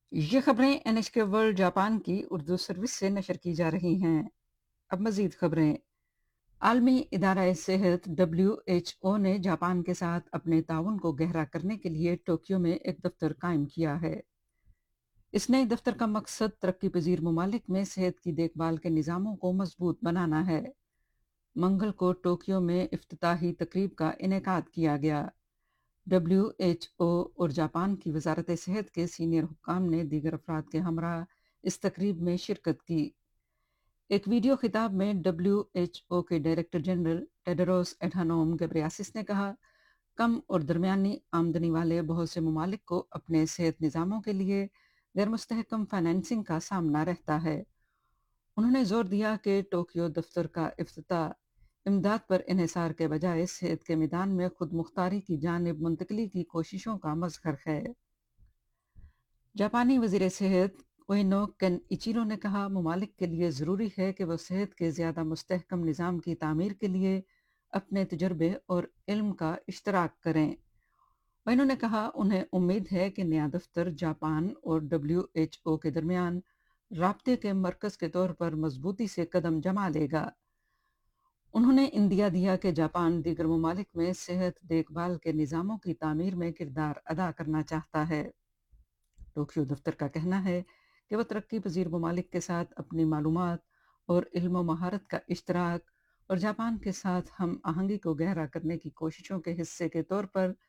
ये खबरें NHK world Japan की उर्दू सर्विस से नशर की जा रही हैं। अब मजीद खबरें। आलमी इदारा सेहत WHO ने जापान के साथ अपने ताउन को गहरा करने के लिए टोक्यो में एक दफ्तर कायम किया है। इस नए दफ्तर का मकसद तरक्की पजीर ममालिक में सेहत की देखभाल के निज़ामों को मजबूत बनाना है। मंगल को टोक्यो में इफ्तिताही तकरीब का इनेकाद किया गया। WHO और जापान की वजारत सेहत के सीनियर हुक्काम ने दीगर अफराद के हमरा इस तकरीब में शिरकत की। एक वीडियो खिताब में WHO के डायरेक्टर जनरल टेड्रोस एडहानोम घेब्रेयेसस ने कहा, कम और दरमियानी आमदनी वाले बहुत से ममालिक को अपने सेहत निज़ामों के लिए गैर मुस्तहकम फाइनेंसिंग का सामना रहता है। उन्होंने जोर दिया कि टोक्यो दफ्तर का इफ्तिताह इमदाद पर इन्हिसार के बजाय सेहत के मैदान में खुद मुख्तारी की जानिब मुंतकली की कोशिशों का मजहर है। जापानी वजीर सेहत कोइनो केन इचिरो ने कहा, ममालिक के लिए ज़रूरी है कि वो सेहत के ज़्यादा मुस्तहकम निज़ाम की तामीर के लिए अपने तजर्बे और इल्म का इश्तराक करें। इन्होंने कहा, उन्हें उम्मीद है कि नया दफ्तर जापान और WHO के दरमियान राब्ते के मरकज के तौर पर मजबूती से कदम जमा लेगा। उन्होंने इंदिया दिया कि जापान दीगर ममालिक में सेहत देखभाल के निज़ामों की तामीर में किरदार अदा करना चाहता है। टोक्यो दफ्तर का कहना है कि वह तरक्की पजीर ममालिक के साथ अपनी मालूमात और इल्म महारत का इश्तराक और जापान के साथ हम आहंगी को गहरा करने की कोशिशों के हिस्से के तौर पर